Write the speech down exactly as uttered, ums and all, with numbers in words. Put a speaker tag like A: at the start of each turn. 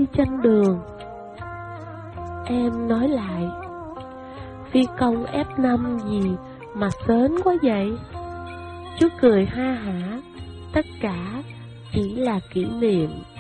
A: trên đường. Em nói lại, phi công F năm gì mà sến quá vậy? Chú cười ha hả, tất cả chỉ là kỷ niệm.